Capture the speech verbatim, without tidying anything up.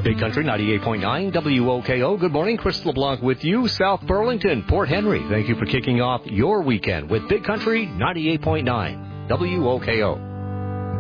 Big Country ninety-eight point nine W O K O. Good morning. Chris LeBlanc with you. South Burlington, Port Henry. Thank you for kicking off your weekend with Big Country ninety-eight point nine W O K O.